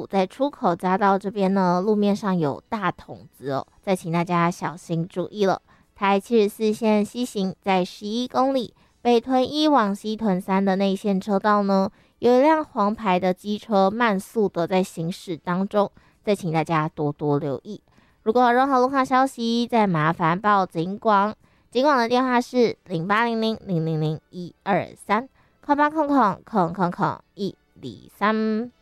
在出口匝道这边呢，路面上有大筒子哦，再请大家小心注意了。台74线西行在11公里，北屯1往西屯3的内线车道呢，有一辆黄牌的机车慢速的在行驶当中，再请大家多多留意。如果有任何路况消息，再麻烦报警广。警广的电话是0800000123，0800000123。